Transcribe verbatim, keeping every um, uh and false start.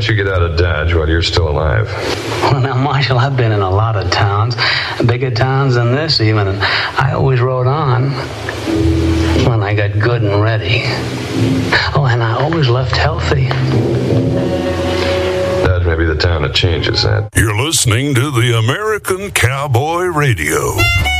you get out of Dodge while you're still alive? Well, now, Marshal, I've been in a lot of towns, bigger towns than this even, and I always rode on when I got good and ready. Oh, and I always left healthy. Dodge may be the town that changes that. You're listening to the American Cowboy Radio.